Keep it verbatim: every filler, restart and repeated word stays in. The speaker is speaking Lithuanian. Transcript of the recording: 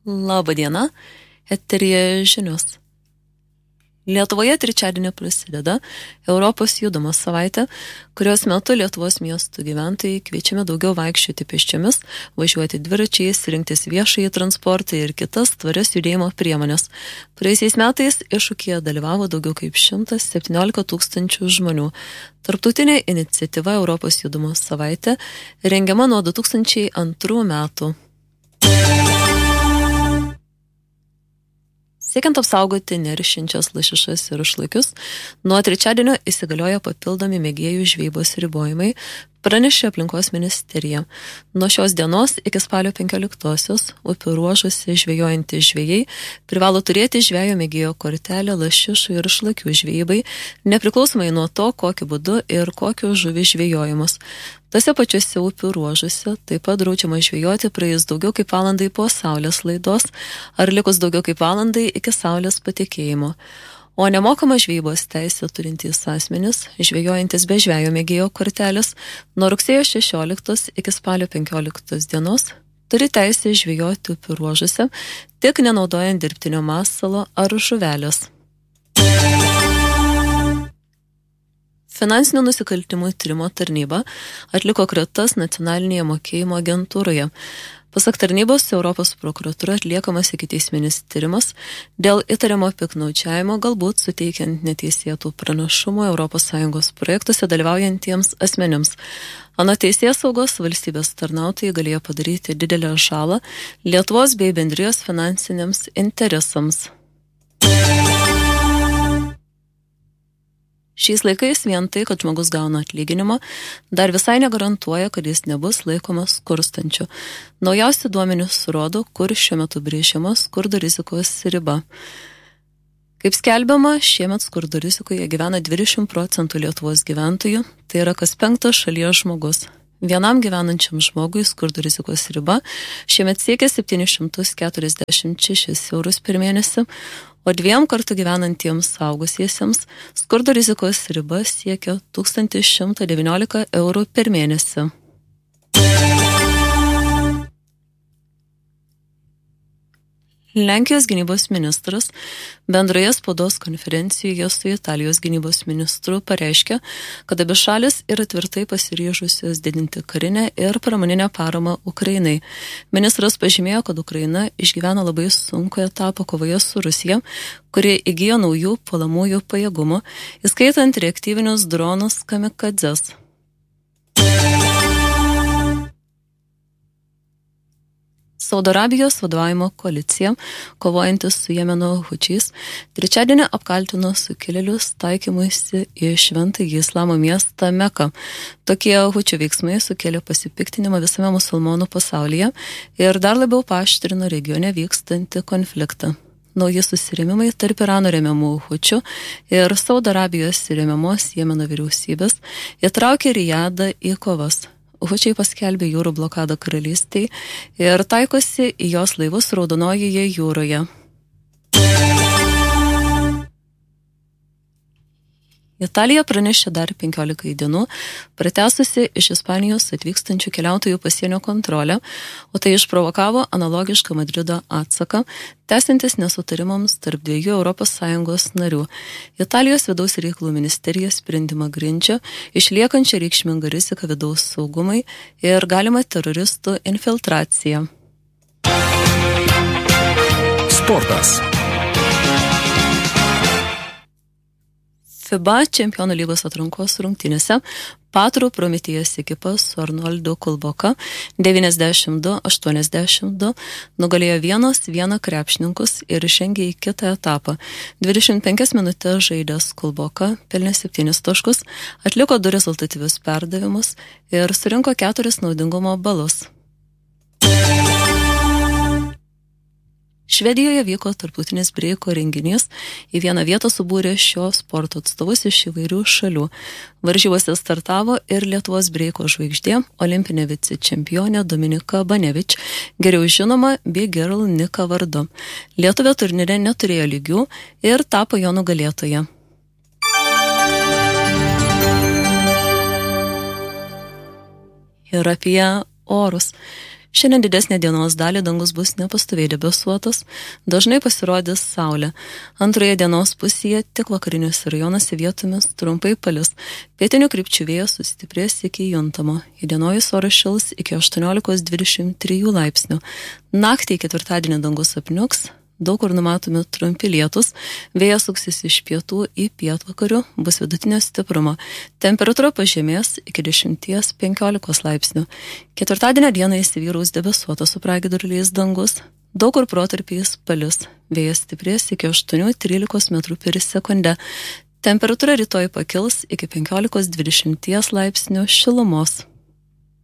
Labą dieną, eteryje žinios. Lietuvoje trečiadienį prasideda Europos judumo savaitė, kurios metu Lietuvos miestų gyventojai kviečiami daugiau vaikščioti pėsčiomis, važiuoti dviračiais, rinktis viešąjį transportą ir kitas tvarias judėjimo priemonės. Praėjusiais metais iššūkyje dalyvavo daugiau kaip šimtas septyniolika tūkstančių žmonių. Tarptautinė iniciatyva Europos judumo savaitė rengiama nuo du tūkstančiai antrų metų. Siekiant apsaugoti neršiančias lašišas ir šlakius, nuo trečiadienio įsigalioja papildomi mėgėjų žvejybos ribojimai, pranešė aplinkos ministerija. Nuo šios dienos iki spalio penkioliktosios upių ruožuose žvejojantys žvejai privalo turėti žvejo mėgėjo kortelę lašišų ir šlakių žvejybai, nepriklausomai nuo to, kokiu būdu ir kokiu žuvį žvejojimus. Tose pačiose upių ruožuose taip pat draudžiama žvejoti praėjus daugiau kaip valandai po saulės laidos ar likus daugiau kaip valandai iki saulės patekėjimo. O nemokama žvejybos teisę turintys asmenys, žvejojantis be žvejo mėgėjo kortelės, nuo rugsėjo šešioliktos iki spalio penkioliktos dienos turi teisę žvejoti upių ruožuose, tik nenaudojant dirbtinio masalo ar žuvelės. Finansinių nusikaltimų tyrimo tarnyba atliko kratas nacionalinėje mokėjimo agentūroje. Pasak tarnybos, Europos prokuratūra atliekamas ikiteisminis tyrimas dėl įtariamo piktnaudžiavimo, galbūt suteikiant neteisėtų pranašumų Europos Sąjungos projektuose dalyvaujantiems asmenims. Anot teisėsaugos, valstybės tarnautojai galėjo padaryti didelę žalą Lietuvos bei bendrijos finansiniams interesams. Šiais laikais vien tai, kad žmogus gauna atlyginimą, dar visai negarantuoja, kad jis nebus laikomas skurstančiu. Naujausi duomenys rodo, kur šiuo metu brėžiama skurdo rizikos riba. Kaip skelbiama, šiemet skurdo rizikoje gyvena dvidešimt procentų Lietuvos gyventojų, tai yra kas penktas šalies žmogus. Vienam gyvenančiam žmogui skurdo rizikos riba šiemet siekia septyni šimtai keturiasdešimt šešis eurus per mėnesį, o dviem kartu gyvenantiems suaugusiesiems skurdo rizikos riba siekia tūkstantis šimtas devyniolika eurų per mėnesį. Lenkijos gynybos ministras bendroje spaudos konferencijoje su Italijos gynybos ministru pareiškė, kad abi šalis yra tvirtai pasiryžusios didinti karinę ir pramoninę paramą Ukrainai. Ministras pažymėjo, kad Ukraina išgyvena labai sunkų etapą kovoje su Rusija, kuri įgijo naujų puolamųjų pajėgumų, įskaitant reaktyvinius dronus kamikadzes. Saudo Arabijos vadovavimo koalicija, kovojantis su Jemeno hučiais, trečiadienį apkaltino sukilėlius taikymuisi į šventąjį islamo miestą Meką. Tokie hučių veiksmai sukėlė pasipiktinimą visame musulmonų pasaulyje ir dar labiau paaštrino regione vykstantį konfliktą. Nauji susirėmimai tarp Irano remiamų hučių ir Saudo Arabijos remiamos Jemeno vyriausybės įtraukė Rijadą į kovas. Hučiai paskelbė jūrų blokadą karalystei ir taikosi į jos laivus Raudonojoje jūroje. Italija pranešė dar penkiolika dienų pratęsusi iš Ispanijos atvykstančių keliautojų pasienio kontrolę, o tai išprovokavo analogišką Madrido atsaką, tęsiantis nesutarimams tarp dviejų Europos Sąjungos narių. Italijos vidaus reikalų ministerija sprendimą grindžia išliekančią reikšmingą riziką vidaus saugumai ir galima teroristų infiltraciją. Sportas. FIBA čempionų lygos atrankos rungtynėse Patrų Prometėjas ekipa su Arnoldu Kulboka devyniasdešimt du aštuoniasdešimt du nugalėjo vienas vieną krepšininkus ir žengė į kitą etapą. dvidešimt penkias minutės žaidęs Kulboka pelnė septynis taškus, atliko du rezultatyvius perdavimus ir surinko keturis naudingumo balus. Švedijoje vyko tarptautinis breiko renginys, į vieną vietą subūrė šio sporto atstovus iš įvairių šalių. Varžybose startavo ir Lietuvos breiko žvaigždė, olimpinė vicečempionė Dominika Banevič, geriau žinoma Big Girl Nika vardu. Lietuvė turnyre neturėjo lygių ir tapo jo nugalėtoja. Ir apie orus. Šiandien didesnė dienos dalį dangus bus nepastoviai debesuotas, dažnai pasirodys saulė. Antroje dienos pusėje tik vakariniuose rajonuose vietomis trumpai palis. Pietinių krypčių vėjas sustiprės iki juntamo. Įdienojus oras šils iki aštuoniolikos dvidešimt trijų laipsnių. Naktį ketvirtadienį dangus apniuks. Daug kur numatomi trumpi lietus, vėjas suksis iš pietų į pietvakarių, bus vidutinio stiprumo. Temperatūra pažemės iki dešimties penkiolikos laipsnių. Ketvirtadienio dieną įsivyraus debesuotas su pragiedruliais dangus, daug kur protarpiais palis, vėjas stiprės iki aštuonių trylikos metrų per sekundę. Temperatūra rytoj pakils iki penkiolikos dvidešimties laipsnių šilumos.